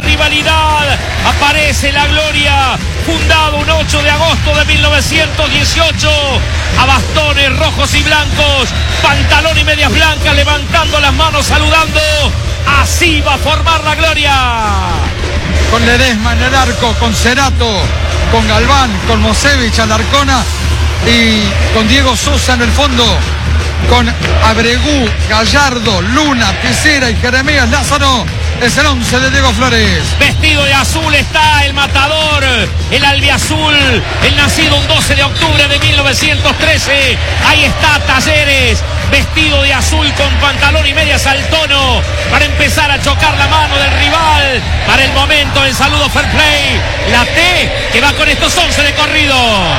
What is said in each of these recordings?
rivalidad. Aparece la gloria, fundado un 8 de agosto de 1918, a bastones rojos y blancos, pantalón y medias blancas, levantando las manos, saludando. Así va a formar la gloria. Con Ledesma en el arco, con Cerato, con Galván, con Mosevich, Alarcona y con Diego Sosa en el fondo, con Abregú, Gallardo, Luna, Pizera y Jeremías Lázaro. Es el 11 de Diego Flores. Vestido de azul está el matador, el albiazul, el nacido un 12 de octubre de 1913. Ahí está Talleres, vestido de azul con pantalón y medias al tono, para empezar a chocar la mano del rival. Para el momento el saludo fair play, la T que va con estos 11 de corrido.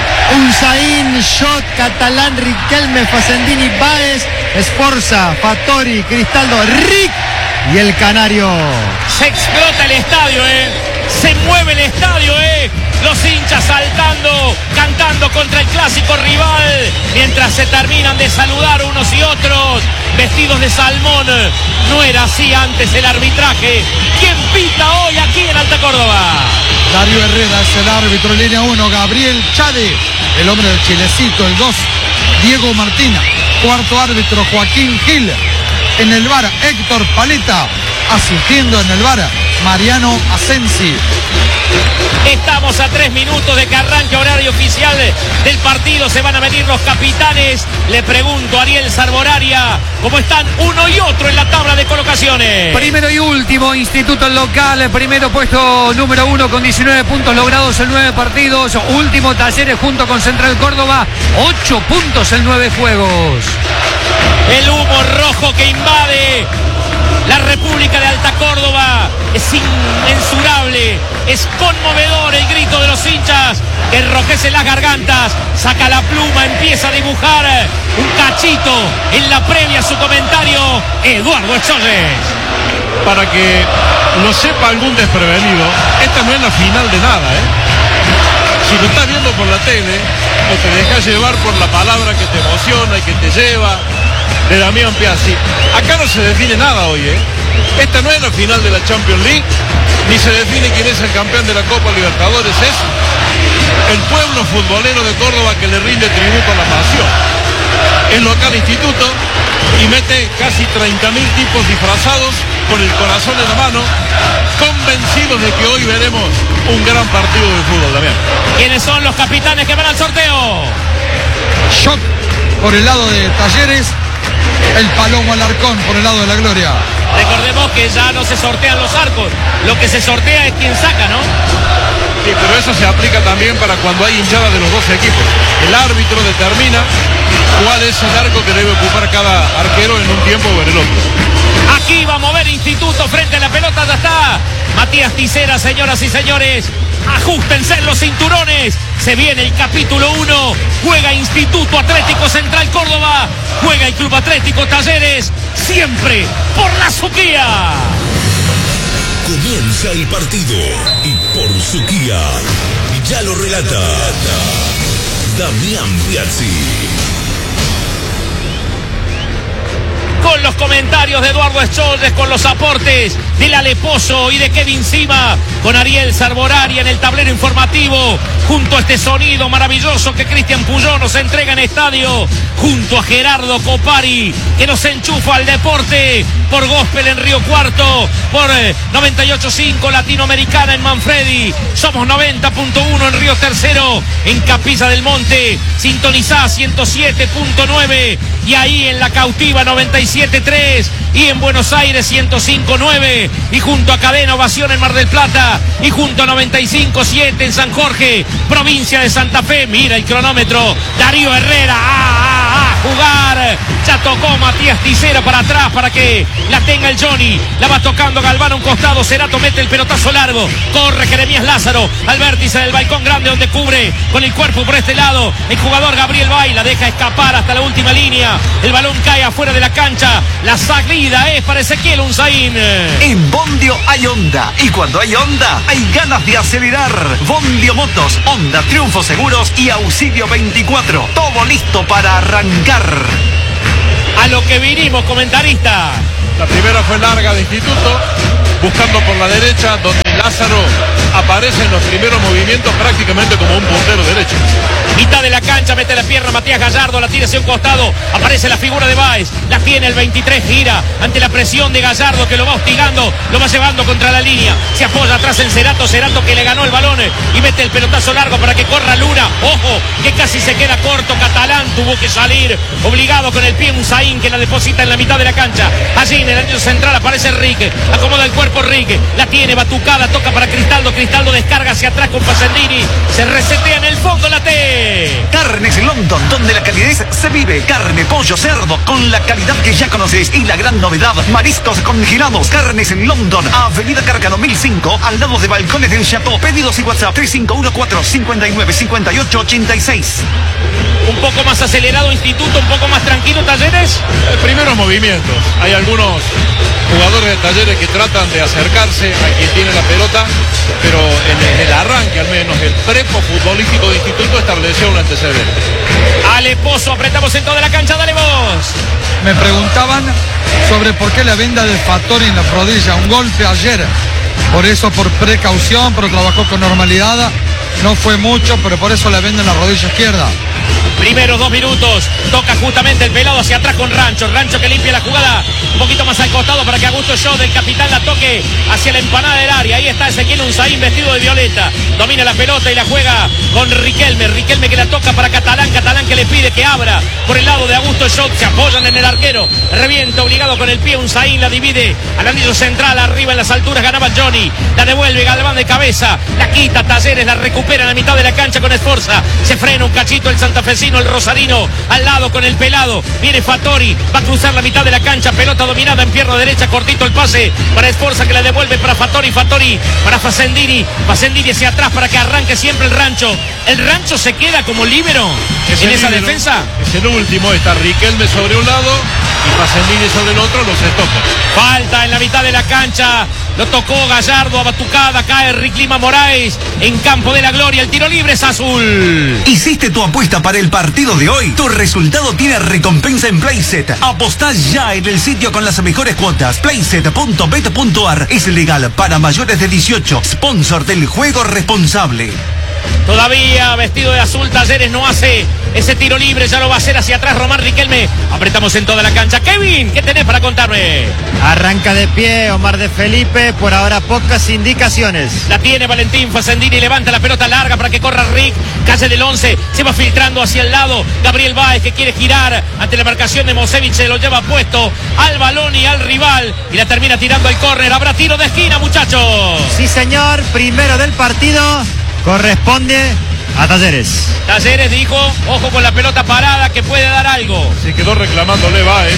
Unzaín, Schott, Catalán, Riquelme, Facendini, Báez, Esforza, Fattori, Cristaldo, Rick y el Canario. Se explota el estadio, se mueve el estadio, los hinchas saltando, cantando contra el clásico rival, mientras se terminan de saludar unos y otros, vestidos de salmón. No era así antes el arbitraje. ¿Quién pita hoy aquí en Alta Córdoba? Darío Herrera es el árbitro, línea 1, Gabriel Chade, el hombre del Chilecito, el 2, Diego Martina, cuarto árbitro, Joaquín Gil. En el VAR, Héctor Paleta. Asistiendo en el VAR, Mariano Asensi. Estamos a 3 minutos de que arranque horario oficial del partido. Se van a venir los capitanes. Le pregunto a Ariel Sarboraria cómo están uno y otro en la tabla de colocaciones. Primero y último, Instituto local. Primero puesto número 1 con 19 puntos logrados en 9 partidos. Último, Talleres junto con Central Córdoba, 8 puntos en 9 juegos. El humo rojo que invade la República de Alta Córdoba es inmensurable, es conmovedor el grito de los hinchas que enrojecen las gargantas. Saca la pluma, empieza a dibujar un cachito en la previa a su comentario, Eduardo Echorres. Para que lo sepa algún desprevenido, esta no es la final de nada, Si lo estás viendo por la tele o te dejas llevar por la palabra que te emociona y que te lleva, de Damián Piazzi, acá no se define nada hoy, Esta no es la final de la Champions League, ni se define quién es el campeón de la Copa Libertadores, es el pueblo futbolero de Córdoba que le rinde tributo a la nación. Es local Instituto y mete casi 30.000 tipos disfrazados con el corazón en la mano, convencidos de que hoy veremos un gran partido de fútbol, Damián. ¿Quiénes son los capitanes que van al sorteo? Schott por el lado de Talleres, el Palomo Alarcón por el lado de la Gloria. Recordemos que ya no se sortean los arcos, lo que se sortea es quien saca, ¿no? Sí, pero eso se aplica también para cuando hay hinchada de los 12 equipos. El árbitro determina cuál es el arco que debe ocupar cada arquero en un tiempo o en el otro. Aquí va a mover Instituto frente a la pelota, ya está Matías Ticera, señoras y señores. Ajustense los cinturones. Se viene el capítulo 1. Juega Instituto Atlético Central Córdoba. Juega el Club Atlético Talleres. Siempre por la Suquía. Comienza el partido y por Suquía ya lo relata Damián Piazzi. Con los comentarios de Eduardo Echorres, con los aportes del Alepozo y de Kevin Sima, con Ariel Sarboraria en el tablero informativo, junto a este sonido maravilloso que Cristian Puyol nos entrega en estadio, junto a Gerardo Copari, que nos enchufa al deporte, por Gospel en Río Cuarto, por 98.5 Latinoamericana en Manfredi, somos 90.1 en Río Tercero, en Capilla del Monte, sintonizá 107.9 y ahí en La Cautiva 97.3 y en Buenos Aires 105.9 y junto a Cadena Ovación en Mar del Plata y junto a 95.7 en San Jorge, provincia de Santa Fe. Mira el cronómetro, Darío Herrera, a jugar, ya tocó Matías Ticera para atrás para que la tenga el Johnny, la va tocando Galván a un costado, Cerato mete el pelotazo largo, corre Jeremías Lázaro al vértice del balcón grande donde cubre con el cuerpo por este lado el jugador Gabriel Baila, deja escapar hasta la última línea, el balón cae afuera de la cancha, la salida es para Ezequiel Unzaín. En Bondio hay onda y cuando hay onda hay ganas de acelerar. Bondio Motos, Honda, Triunfo Seguros y Auxilio 24, todo listo para arrancar. A lo que vinimos, comentarista. La primera fue larga de Instituto, buscando por la derecha, donde Lázaro aparece en los primeros movimientos prácticamente como un puntero derecho. Mitad de la cancha, mete la pierna Matías Gallardo, la tira hacia un costado, aparece la figura de Báez, la tiene el 23, gira ante la presión de Gallardo que lo va hostigando, lo va llevando contra la línea, se apoya atrás en Cerato que le ganó el balón y mete el pelotazo largo para que corra Luna, ojo, que casi se queda corto, Catalán tuvo que salir, obligado con el pie Unzaín que la deposita en la mitad de la cancha, allí en el anillo central aparece Rique, acomoda el cuerpo Rique, la tiene batucada, toca para Cristaldo descarga hacia atrás con Facendini, se resetea en el fondo la T. Carnes London, donde la calidez se vive. Carne, pollo, cerdo, con la calidad que ya conoces. Y la gran novedad, mariscos congelados. Carnes en London, Avenida Carcano 1005, al lado de Balcones del Chateau. Pedidos y WhatsApp 3514-595886. Un poco más acelerado Instituto, un poco más tranquilo Talleres. Primeros movimientos. Hay algunos jugadores de Talleres que tratan de acercarse a quien tiene la pelota, pero en el arranque al menos el prepo futbolístico de Instituto estableció un antecedente. Ale Pozo, apretamos en toda la cancha, dale vos. Me preguntaban sobre por qué la venda de Fattori en la rodilla, un golpe ayer, por eso por precaución, pero trabajó con normalidad, no fue mucho, pero por eso la venda en la rodilla izquierda. Primeros 2 minutos, toca justamente el pelado hacia atrás con Rancho que limpia la jugada un poquito más al costado para que Augusto Schott, el capitán, la toque hacia la empanada del área. Ahí está Ezequiel Unzaín vestido de violeta, domina la pelota y la juega con Riquelme que la toca para Catalán que le pide que abra por el lado de Augusto Schott, se apoyan en el arquero, revienta obligado con el pie Unzaín, la divide al anillo central, arriba en las alturas ganaba Johnny, la devuelve Galván de cabeza, la quita Talleres, la recupera en la mitad de la cancha con Esforza, se frena un cachito el santafesino, el rosarino, al lado con el pelado, viene Fattori, va a cruzar la mitad de la cancha, pelota dominada en pierna derecha, cortito el pase para Esforza que la devuelve para Fattori para Facendini hacia atrás para que arranque siempre el Rancho se queda como líbero en esa defensa. Es el último, está Riquelme sobre un lado y Facendini sobre el otro, los estopa. Falta en la mitad de la cancha, lo tocó Gallardo a batucada, cae Rick Lima Moraes en campo de la gloria, el tiro libre es azul. ¿Hiciste tu apuesta para el partido de hoy? Tu resultado tiene recompensa en Playset. Apostá ya en el sitio con las mejores cuotas. Playset.bet.ar es legal para mayores de 18. Sponsor del juego responsable. Todavía vestido de azul Talleres no hace ese tiro libre, ya lo va a hacer hacia atrás Román Riquelme, apretamos en toda la cancha. Kevin, ¿qué tenés para contarme? Arranca de pie Omar de Felipe, por ahora pocas indicaciones. La tiene Valentín Facendini, levanta la pelota larga para que corra Rick, calle del 11, se va filtrando hacia el lado, Gabriel Báez que quiere girar ante la marcación de Mosevich, se lo lleva puesto al balón y al rival y la termina tirando al córner, habrá tiro de esquina muchachos. Sí señor, primero del partido, corresponde a Talleres. Talleres dijo, ojo con la pelota parada que puede dar algo. Se quedó reclamándole Báez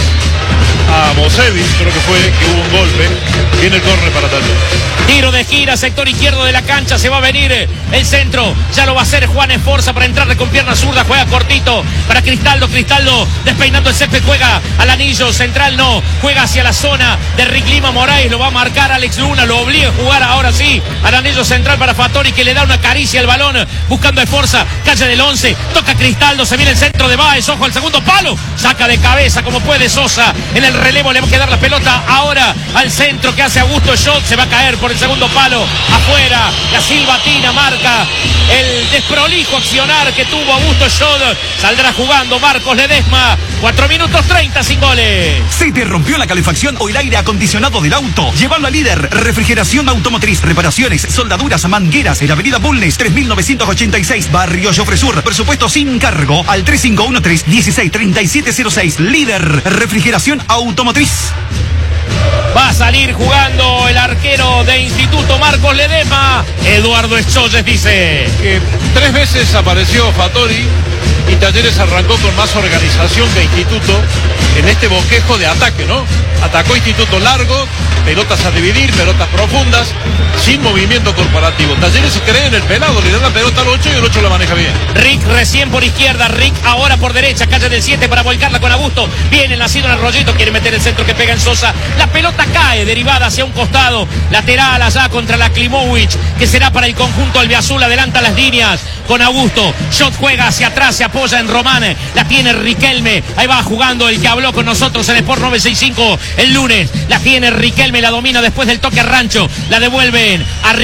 a Mosevich, creo que hubo un golpe. Viene el córner para Talleres. Tiro de gira, sector izquierdo de la cancha, se va a venir el centro, ya lo va a hacer Juan Esforza para entrarle con pierna zurda, juega cortito para Cristaldo despeinando el césped, juega al anillo central, no, juega hacia la zona de Rick Lima Moraes, lo va a marcar Alex Luna, lo obliga a jugar ahora sí al anillo central para Fattori que le da una caricia al balón, buscando Esforza, calle del 11, toca Cristaldo, se viene el centro de Báez, ojo al segundo palo, saca de cabeza como puede Sosa, en el relevo le va a quedar la pelota ahora al centro que hace Augusto Schott, se va a caer por el segundo palo, afuera, la silbatina marca el desprolijo accionar que tuvo Augusto Schott, saldrá jugando Marcos Ledesma, 4 minutos 30 sin goles. ¿Se te rompió la calefacción o el aire acondicionado del auto? Llévalo a Líder Refrigeración Automotriz, reparaciones, soldaduras, mangueras, en Avenida Bulnes 3986, Barrio Jofre Sur, presupuesto sin cargo al 3513-163706, Líder Refrigeración Automotriz. Va a salir jugando el arquero de Instituto Marcos Ledesma. Eduardo Escholles dice que 3 veces apareció Fattori y Talleres arrancó con más organización que Instituto en este bosquejo de ataque, ¿no? Atacó Instituto largo, pelotas a dividir, pelotas profundas, sin movimiento corporativo. Talleres se cree en el pelado, le da la pelota al 8 y el 8 la maneja bien. Rick recién por izquierda, Rick ahora por derecha, calle del 7 para volcarla con Augusto. Viene nacido en el rollito, quiere meter el centro que pega en Sosa. La pelota cae, derivada hacia un costado, lateral allá contra la Klimovic, que será para el conjunto albiazul, adelanta las líneas con Augusto. Schott juega hacia atrás, se apoya en Román, la tiene Riquelme, ahí va jugando el que habló con nosotros en Sport 965 el lunes. La tiene Riquelme, la domina después del toque a Rancho, la devuelven a